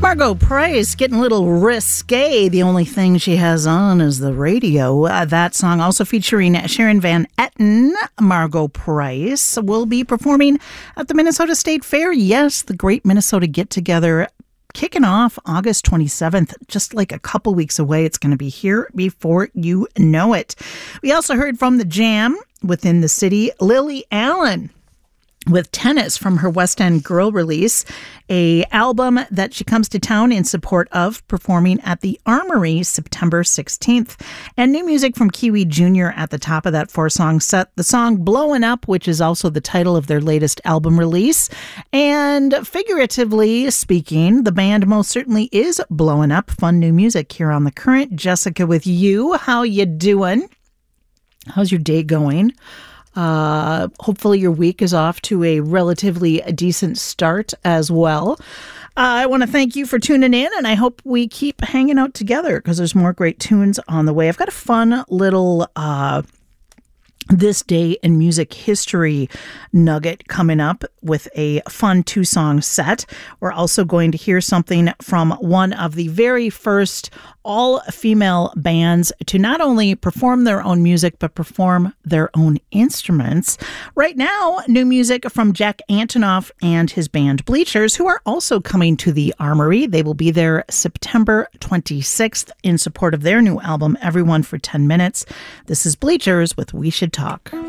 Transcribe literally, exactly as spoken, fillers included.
Margo Price getting a little risque. The only thing she has on is the radio. Uh, that song also featuring Sharon Van Etten. Margo Price will be performing at the Minnesota State Fair. Yes, the Great Minnesota Get Together, kicking off August twenty-seventh, just like a couple weeks away. It's going to be here before you know it. We also heard from the Jam within the city, Lily Allen, with Tennis from her West End Girl release, a album that she comes to town in support of, performing at the Armory September sixteenth. And new music from Kiwi Junior at the top of that four-song set. The song Blowin' Up, which is also the title of their latest album release. And figuratively speaking, the band most certainly is blowing up. Fun new music here on The Current. Jessica with you. How you doing? How's your day going? Uh, hopefully your week is off to a relatively decent start as well. Uh, I want to thank you for tuning in, and I hope we keep hanging out together because there's more great tunes on the way. I've got a fun little uh, This Day in Music History nugget coming up with a fun two-song set. We're also going to hear something from one of the very first all-female bands to not only perform their own music, but perform their own instruments. Right now, new music from Jack Antonoff and his band Bleachers, who are also coming to the Armory. They will be there September twenty-sixth in support of their new album, Everyone for ten minutes. This is Bleachers with We Should Talk.